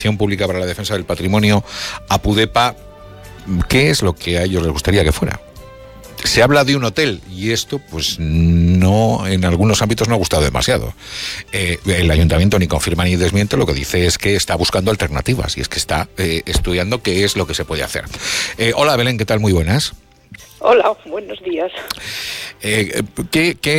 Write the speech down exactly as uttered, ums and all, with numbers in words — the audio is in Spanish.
Pública para la Defensa del Patrimonio, APUDEPA, ¿qué es lo que a ellos les gustaría que fuera? Se habla de un hotel y esto, pues no, en algunos ámbitos no ha gustado demasiado. Eh, el ayuntamiento ni confirma ni desmiente, lo que dice es que está buscando alternativas y es que está eh, estudiando qué es lo que se puede hacer. Eh, hola Belén, ¿qué tal? Muy buenas. Hola, buenos días. Eh, ¿qué, qué